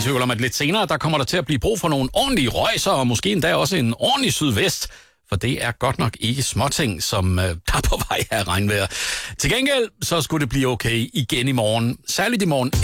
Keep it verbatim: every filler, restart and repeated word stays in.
tvivl om, at lidt senere, der kommer der til at blive brug for nogle ordentlige røjser, og måske endda også en ordentlig sydvest. For det er godt nok ikke småting, som øh, der er på vej af regnvejr. Til gengæld, så skulle det blive okay igen i morgen. Særligt i morgen